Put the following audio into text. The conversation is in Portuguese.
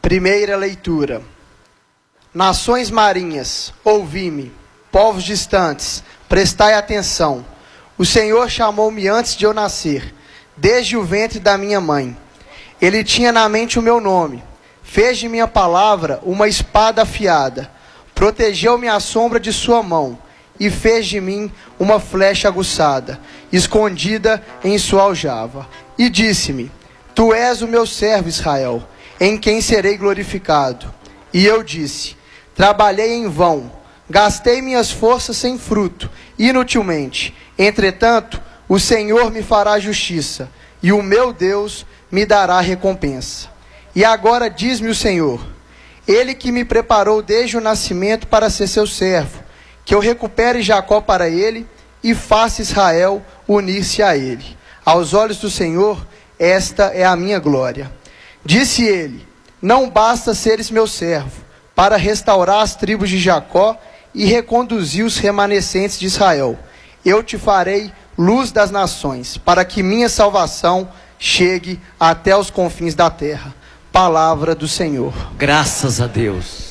Primeira leitura. Nações marinhas, ouvi-me, povos distantes, prestai atenção. O Senhor chamou-me antes de eu nascer, desde o ventre da minha mãe. Ele tinha na mente o meu nome, fez de minha palavra uma espada afiada, protegeu-me à sombra de sua mão e fez de mim uma flecha aguçada, escondida em sua aljava. E disse-me: Tu és o meu servo Israel, em quem serei glorificado. E eu disse: Trabalhei em vão, gastei minhas forças sem fruto, inutilmente. Entretanto, o Senhor me fará justiça, e o meu Deus me dará recompensa. E agora diz-me o Senhor, Ele que me preparou desde o nascimento para ser seu servo, que eu recupere Jacó para ele e faça Israel unir-se a ele. Aos olhos do Senhor, esta é a minha glória. Disse ele: Não basta seres meu servo, para restaurar as tribos de Jacó e reconduzir os remanescentes de Israel. Eu te farei luz das nações, para que minha salvação chegue até os confins da terra. Palavra do Senhor. Graças a Deus.